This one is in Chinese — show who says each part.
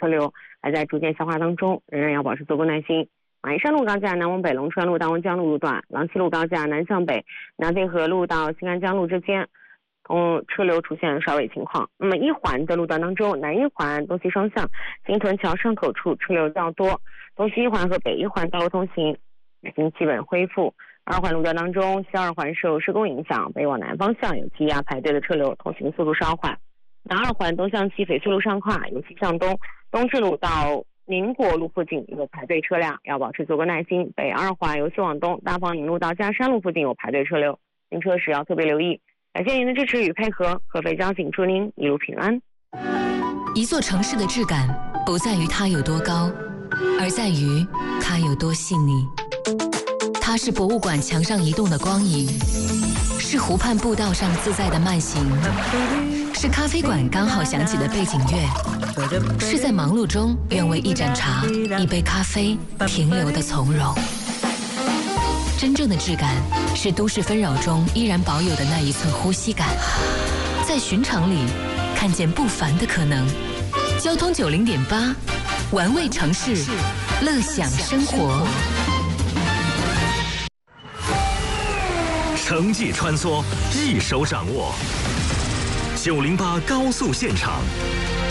Speaker 1: 车流还在逐渐消化当中，仍然要保持足够耐心。马鞍山路高架南往北龙川路到温江路路段，郎溪路高架南向北南滇河路到新安江路之间，车流出现稍微情况。那么一环的路段当中，南一环东西双向新屯桥上口处车流较多，东西一环和北一环道路通行已经基本恢复。二环路段当中，西二环受施工影响，北往南方向有积压排队的车流，通行速度稍缓。南二环东向西翡翠路上跨，由西向东，东直路到宁国路附近有排队车辆，要保持足够耐心。北二环由西往东，大方岭路到嘉山路附近有排队车流，行车时要特别留意。感谢您的支持与配合，合肥交警祝您一路平安。
Speaker 2: 一座城市的质感不在于它有多高，而在于它有多细腻。它是博物馆墙上移动的光影，是湖畔步道上自在的慢行，是咖啡馆刚好响起的背景乐，是在忙碌中愿为一盏茶、一杯咖啡停留的从容。真正的质感是都市纷扰中依然保有的那一寸呼吸感，在寻常里看见不凡的可能。交通90.8，玩味城市，乐享生活。
Speaker 3: 城际穿梭，一手掌握。908高速现场，